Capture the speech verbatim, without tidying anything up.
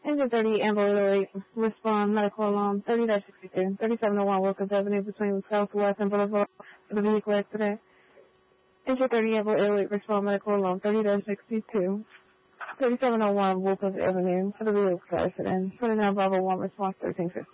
Engine thirty, Amber eight, respond, medical alarm, thirty sixty-two, thirty-seven oh one Wilkins Avenue between Southwest and Boulevard for the vehicle accident. Engine thirty, Amber eight, respond, medical alarm, thirty sixty-two, thirty-seven oh one Wilkins Avenue for the vehicle accident. twenty-nine Bravo one, response thirteen fifty.